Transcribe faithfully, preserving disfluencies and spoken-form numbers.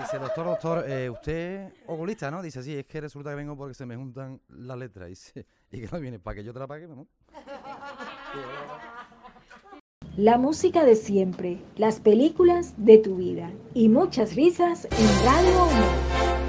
Dice, doctor, doctor, eh, usted es oculista, ¿no? Dice, sí, es que resulta que vengo porque se me juntan las letras. Dice, y que no viene para que yo te la pague, ¿no? La música de siempre, las películas de tu vida y muchas risas en Radio Humor.